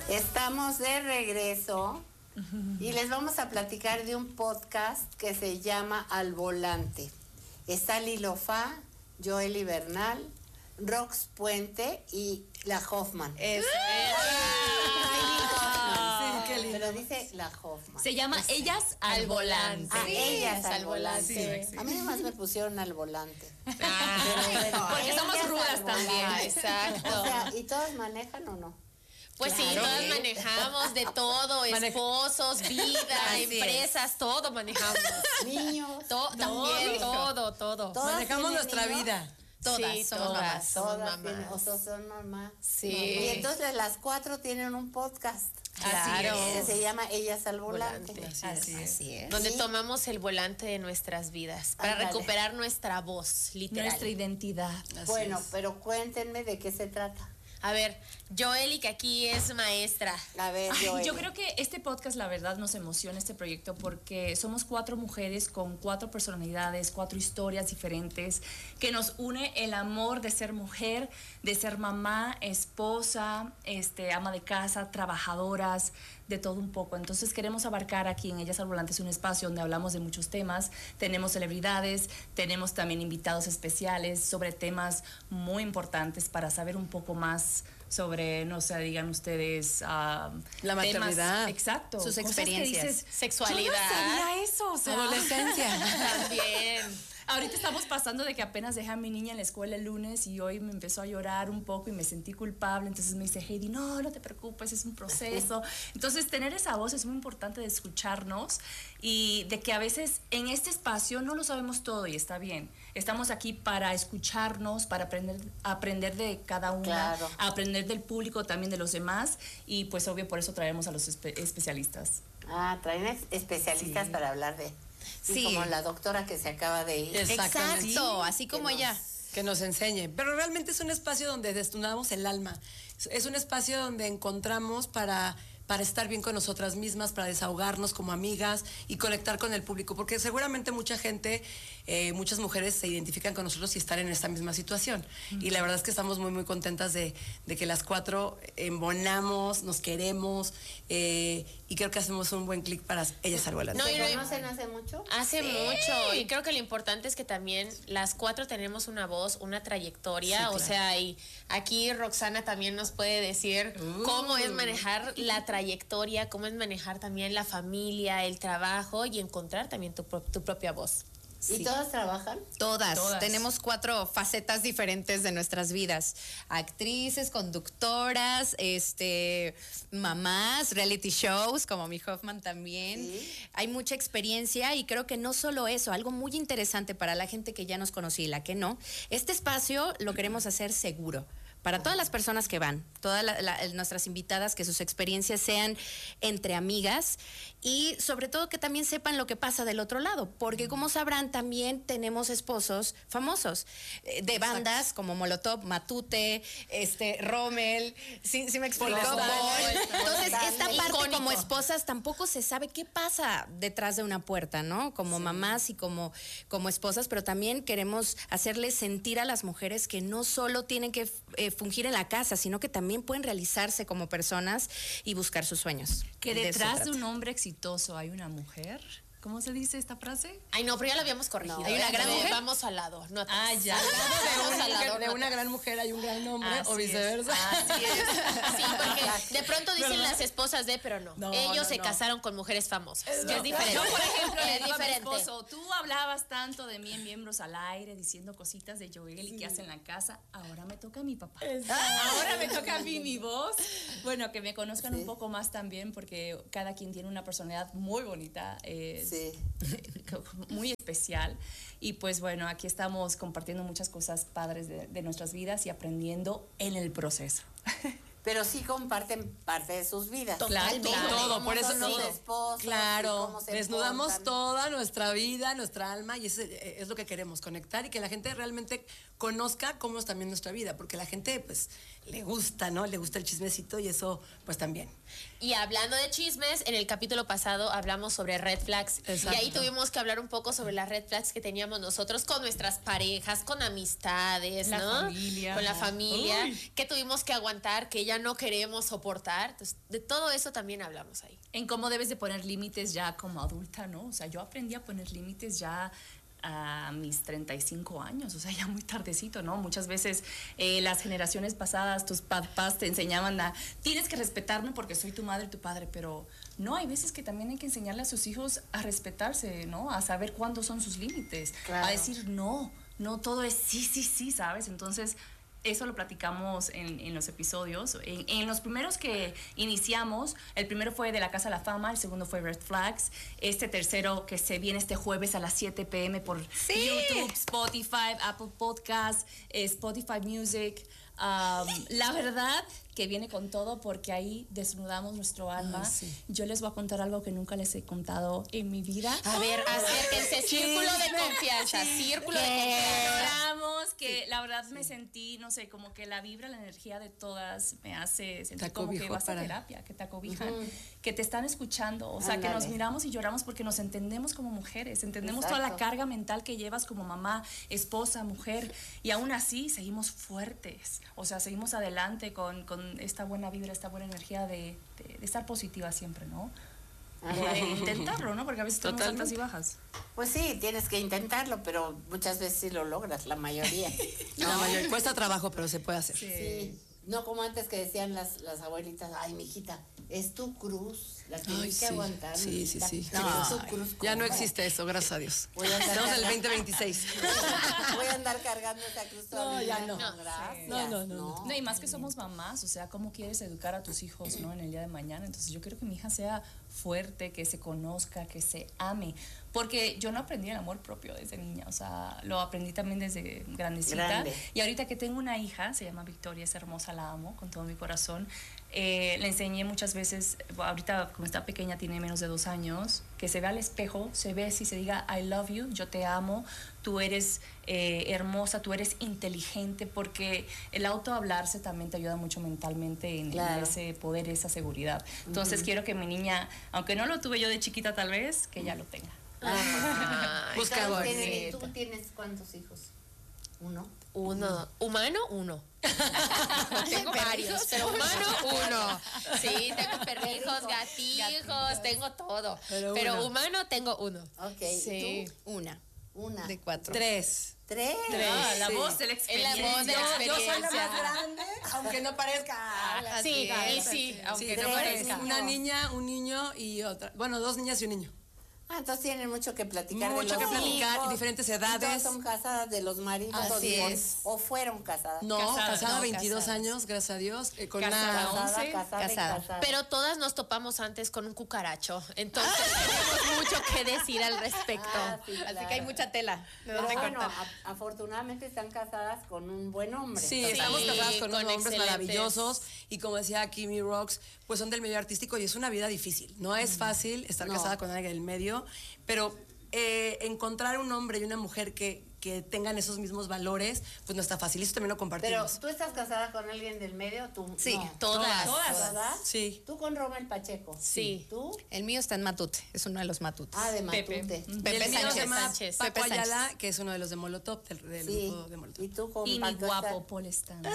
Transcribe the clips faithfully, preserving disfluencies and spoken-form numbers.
Estamos de regreso y les vamos a platicar de un podcast que se llama Al Volante. Está Lilo Fa, Joely Bernal, Rox Puente y la Hoffman. Eso. Ah, sí, qué lindo. Pero dice la Hoffman. Se llama sí. Ellas al, al Volante. Ah, sí, Ellas al, al Volante. Sí. A mí nomás me pusieron al volante. Ah, pero, pero, porque somos rudas también. Exacto. O sea, ¿y todos manejan o no? Pues claro, sí, todas manejamos de todo, esposos, vida, empresas, es. todo manejamos. Niños. To también, todo, todo. Todas manejamos nuestra niños? vida. Todas, sí, somos todas, mamás. Todas mamás. Tienen, o sea, son mamás. Sí. Y entonces las cuatro tienen un podcast. Claro. Que se llama Ellas al Volante. volante. Así, es. Así es. Donde ¿sí? tomamos el volante de nuestras vidas para Ándale. recuperar nuestra voz, literal. Nuestra identidad. Así bueno, es. pero cuéntenme de qué se trata. A ver, Joely, que aquí es maestra. A ver, Ay, yo creo que este podcast, la verdad, nos emociona, este proyecto, porque somos cuatro mujeres con cuatro personalidades, cuatro historias diferentes, que nos une el amor de ser mujer, de ser mamá, esposa, este, ama de casa, trabajadoras, de todo un poco. Entonces queremos abarcar aquí en Ellas al Volante, es un espacio donde hablamos de muchos temas, tenemos celebridades, tenemos también invitados especiales sobre temas muy importantes para saber un poco más sobre, no sé, digan ustedes, uh, la maternidad, temas, exacto, sus experiencias, dices, sexualidad, yo no sabía eso, o sea, adolescencia, también. Ahorita estamos pasando de que apenas dejé a mi niña en la escuela el lunes y hoy me empezó a llorar un poco y me sentí culpable. Entonces me dice, Heidi, no, no te preocupes, es un proceso. Entonces tener esa voz es muy importante de escucharnos y de que a veces en este espacio no lo sabemos todo y está bien. Estamos aquí para escucharnos, para aprender, aprender de cada una, claro. aprender del público, también de los demás y pues obvio por eso traemos a los espe especialistas. Ah, traen especialistas sí. para hablar de... Sí, como la doctora que se acaba de ir. Exacto, sí, así como que ella. Nos, que nos enseñe. Pero realmente es un espacio donde desnudamos el alma. Es un espacio donde encontramos para... para estar bien con nosotras mismas, para desahogarnos como amigas y conectar con el público, porque seguramente mucha gente, eh, muchas mujeres se identifican con nosotros y están en esta misma situación. Uh-huh. Y la verdad es que estamos muy, muy contentas de, de que las cuatro embonamos, nos queremos eh, y creo que hacemos un buen clic para Ellas al Volante. No, ¿Se conocen hace mucho? Hace sí. mucho, y creo que lo importante es que también las cuatro tenemos una voz, una trayectoria, sí, claro. o sea, y aquí Roxana también nos puede decir uh. cómo es manejar la trayectoria trayectoria, cómo es manejar también la familia, el trabajo y encontrar también tu, tu propia voz. ¿Y sí. todas trabajan? Todas. Todas. Tenemos cuatro facetas diferentes de nuestras vidas. Actrices, conductoras, este, mamás, reality shows, como mi Hoffman también. ¿Sí? Hay mucha experiencia y creo que no solo eso, algo muy interesante para la gente que ya nos conocí y la que no. Este espacio lo queremos hacer seguro. Para todas las personas que van, todas la, la, nuestras invitadas, que sus experiencias sean entre amigas y sobre todo que también sepan lo que pasa del otro lado, porque como sabrán también tenemos esposos famosos eh, de bandas Exacto. como Molotov, Matute, este Rommel, ¿sí, sí me explico? Entonces esta parte icónico. Como esposas tampoco se sabe qué pasa detrás de una puerta, ¿no? Como sí. mamás y como, como esposas, pero también queremos hacerles sentir a las mujeres que no solo tienen que eh, fungir en la casa, sino que también pueden realizarse como personas y buscar sus sueños. Que detrás de, de un hombre exitoso hay una mujer. ¿Cómo se dice esta frase? Ay, no, pero ya la habíamos corregido. No, hay una gran mujer. Vamos al lado. No ah, ya. De una, lado, de una gran mujer hay un gran hombre Así o viceversa. Es. Así es. Sí, porque de pronto dicen ¿verdad? Las esposas de, pero no. no Ellos no, se no. casaron con mujeres famosas. Es, es diferente. Yo, por ejemplo, le es digo diferente. a mi esposo, tú hablabas tanto de mí en Miembros al Aire, diciendo cositas de Joely sí. que hace en la casa. Ahora me toca a mi papá. Ah, ahora me toca a mí mi voz. Bueno, que me conozcan sí. un poco más también, porque cada quien tiene una personalidad muy bonita. Eh, sí. muy especial y pues bueno, aquí estamos compartiendo muchas cosas padres de, de nuestras vidas y aprendiendo en el proceso. Pero sí comparten parte de sus vidas. Totalmente. Claro. Todo, por eso los esposos, claro, desnudamos portan. Toda nuestra vida, nuestra alma y es, es lo que queremos, conectar y que la gente realmente conozca cómo es también nuestra vida, porque la gente pues le gusta, ¿no? Le gusta el chismecito y eso pues también. Y hablando de chismes, en el capítulo pasado hablamos sobre red flags. Exacto. Y ahí tuvimos que hablar un poco sobre las red flags que teníamos nosotros con nuestras parejas, con amistades, la ¿no? Familia. Con la familia, Uy. que tuvimos que aguantar, que ella ya no queremos soportar. Entonces, de todo eso también hablamos ahí. En cómo debes de poner límites ya como adulta, ¿no? O sea, yo aprendí a poner límites ya a mis treinta y cinco años, o sea, ya muy tardecito, ¿no? Muchas veces eh, las generaciones pasadas, tus papás te enseñaban a, tienes que respetarme porque soy tu madre y tu padre, pero no, hay veces que también hay que enseñarle a sus hijos a respetarse, ¿no? A saber cuándo son sus límites, claro. A decir no, no todo es sí, sí, sí, ¿sabes? Entonces, eso lo platicamos en, en los episodios. En, en los primeros que iniciamos, el primero fue de la Casa de la Fama, el segundo fue Red Flags, este tercero que se viene este jueves a las siete p m por sí. YouTube, Spotify, Apple Podcasts, eh, Spotify Music. Um, la verdad que viene con todo porque ahí desnudamos nuestro alma. Ah, sí. Yo les voy a contar algo que nunca les he contado en mi vida. A ver, acérquense, círculo de confianza, círculo de confianza. Lloramos, que sí. La verdad sí. Me sentí, no sé, como que la vibra, la energía de todas me hace sentir como que vas para... a terapia, que te acobijan, uh-huh. que te están escuchando, o sea, Andale. Que nos miramos y lloramos porque nos entendemos como mujeres, entendemos Exacto. toda la carga mental que llevas como mamá, esposa, mujer, y aún así seguimos fuertes. O sea, seguimos adelante con, con esta buena vibra, esta buena energía de, de, de estar positiva siempre, ¿no? De intentarlo, ¿no? Porque a veces tenemos altas y bajas. Pues sí, tienes que intentarlo, pero muchas veces sí lo logras, la mayoría. ¿No? La mayoría. Cuesta trabajo, pero se puede hacer. Sí. sí. No como antes que decían las, las abuelitas, ay, mijita, es tu cruz. La tienes Ay, que sí. aguantar. Sí, sí, sí. No, no, cruz, ya no existe eso, gracias a Dios. Estamos en el veinte veintiséis. Voy a andar cargando esa cruz toda No, ya no. No, gracias. No, no, no, no. No, y más que somos mamás, o sea, ¿cómo quieres educar a tus hijos, no? En el día de mañana. Entonces yo quiero que mi hija sea fuerte, que se conozca, que se ame. Porque yo no aprendí el amor propio desde niña, o sea, lo aprendí también desde grandecita. Grande. Y ahorita que tengo una hija, se llama Victoria, es hermosa, la amo con todo mi corazón. Eh, le enseñé muchas veces, ahorita como está pequeña, tiene menos de dos años, que se vea al espejo, se ve y se diga I love you, yo te amo, tú eres eh, hermosa, tú eres inteligente, porque el autohablarse también te ayuda mucho mentalmente en, claro. en ese poder, esa seguridad. Entonces uh-huh. quiero que mi niña, aunque no lo tuve yo de chiquita tal vez, que ella lo tenga. Buscador. ¿Tú tienes cuántos hijos? ¿Uno? Uno. ¿Humano? Uno. Tengo varios, pero humano, uno. Sí, tengo perrijos, gatijos, tengo todo. Pero, pero humano tengo uno. Ok. Sí. ¿Tú? Una. Una. De cuatro. Tres. Tres. Tres. Ah, la sí. voz de la experiencia. Es la voz de la experiencia. Yo soy la más grande, aunque no parezca. Ah, sí, y sí, sí, aunque sí, no parezca. Una niña, un niño y otra. Bueno, dos niñas y un niño. Ah, entonces tienen mucho que platicar. Mucho de los que platicar, hijos, diferentes edades. Todas son casadas de los maridos. Así o, es. O fueron casadas. No, casada, casada no, veintidós casadas. años, gracias a Dios. Eh, con Casada, una Casada, once, casada, casada. casada. Pero todas nos topamos antes con un cucaracho. Entonces tenemos mucho que decir al respecto. Ah, sí, Así claro. que hay mucha tela de Pero dónde bueno, cortar. a- afortunadamente están casadas con un buen hombre. Sí, Entonces, estamos Sí, casadas con, con unos hombres excelentes. maravillosos y como decía Kimmy Rocks, pues son del medio artístico y es una vida difícil. No es fácil estar No. casada con alguien del medio, pero eh, encontrar un hombre y una mujer que, que tengan esos mismos valores, pues no está fácil. Eso también lo Pero, compartimos. ¿tú estás casada con alguien del medio? ¿Tú? Sí, No. todas. Todas. ¿Verdad? Sí. ¿Tú con Romel Pacheco? Sí. ¿Tú? El mío está en Matute, es uno de los Matutes. Ah, de Pepe. Matute. Y Pepe el mío Sánchez. se llama Sánchez. Paco Pepe Sánchez. Ayala, que es uno de los de Molotov, del, del Sí. grupo de Molotov. ¿Y tú con Y mi Paco guapo Ayala? Paul Stanley.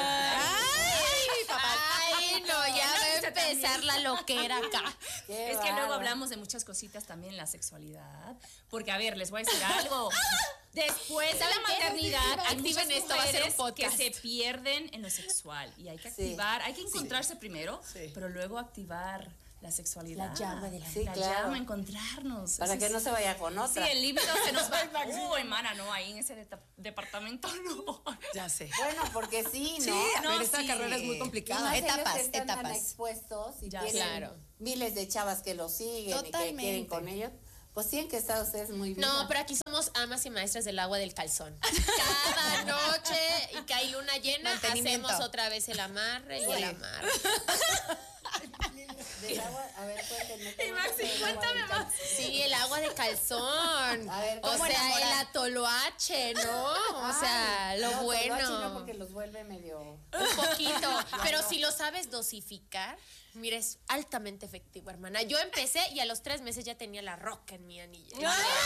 Ay, papá. Ay, no, ya va a empezar la loquera acá. Qué Es que luego bárbaro. hablamos de muchas cositas también en la sexualidad. Porque, a ver, les voy a decir algo. Después de la maternidad, hay Activen muchas esto, va a ser un mujeres podcast. que se pierden en lo sexual. Y hay que Sí. activar, hay que encontrarse primero, Sí. pero luego activar la sexualidad. La llama de la Sí, la claro. llama, encontrarnos. Para Eso que es- no se vaya con Sí, otra. el límite se nos va. Uy, hermana, no, ahí en ese de- departamento no. Ya sé. Bueno, porque sí, ¿no? Sí, a No, ver, esta sí. carrera es muy Y complicada. más ellos Etapas, que están tan etapas. expuestos y Ya, tienen claro. miles de chavas que los siguen y que Totalmente. quieren con ellos. Pues tienen que estar ustedes muy bien. No, pero aquí somos amas y maestras del agua del calzón. Cada noche y que hay luna llena, Mantenimiento. hacemos otra vez el amarre y el amarre. Del agua, a ver, cuéntenme. Y Maxi, ¿cómo es el agua cuéntame del más. calzón? Sí, el agua de calzón. con, A ver, o ¿cómo sea, enamorar? el atoloache, ¿no? O sea, Ay, lo no, bueno. toloache no, porque los vuelve medio... Un poquito, pero si lo sabes dosificar, mira, es altamente efectivo, hermana. Yo empecé y a los tres meses ya tenía la roca en mi anillo.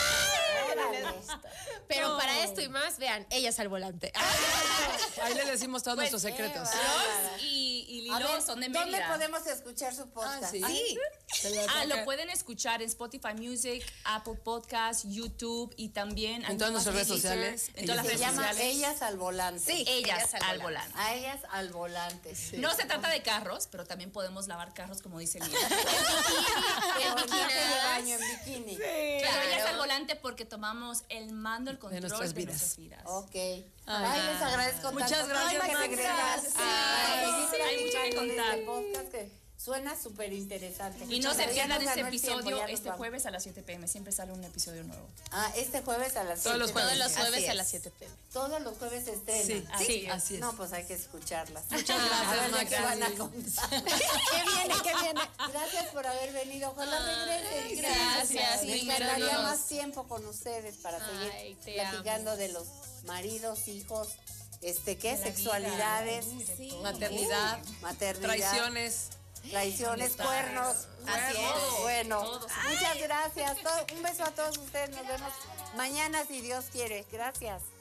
Pero para esto y más, vean, ellas al volante. Ahí le decimos todos nuestros secretos. Rox y, y Lilo A ver, son de ¿dónde Mérida. podemos escuchar su podcast? Ah, sí. Sí. Ah, lo pueden escuchar en Spotify Music, Apple Podcast, YouTube y también En todas nuestras redes sociales. En todas las Se redes llama sociales. Ellas al volante. Sí. Ellas, Ellas al al volante. volante. A ellas al volante. Sí. No se trata de carros, pero también podemos lavar carros, como dice Lila. Pero en traje de bikiniadas. baño, en bikini. Pero Claro. ellas al volante porque tomamos el mando, el control de nuestras nuestras vidas. vidas. Ok. Ay, les agradezco Muchas tanto. gracias, Ay, que Maxa. regresas. Sí, Ay, sí, hay mucho que platicando de contar. este podcast que suena súper interesante. Y no se Pero ya pierdan nos este ganó el tiempo, episodio ya nos este vamos. jueves a las siete p m. Siempre sale un episodio nuevo. Ah, este jueves a las Todos los siete. Todos los Así jueves a es. las siete p m. Todos los jueves se estrena. Sí, Así sí, es. así es. No, pues hay que escucharlas. Muchas A gracias, ver de Maxa. qué van a contar. ¿Qué viene? ¿Qué viene? Gracias por haber venido. Ojalá regresen. gracias, Me sí, encantaría pero no. más tiempo con ustedes para seguir Ay, te platicando amo. de los maridos, hijos, este, ¿qué? De la Sexualidades, vida, de todo. Maternidad, maternidad, traiciones. traiciones, cuernos. Así es. Bueno, Todo. muchas gracias. Todo- un beso a todos ustedes. Nos vemos mañana si Dios quiere. Gracias.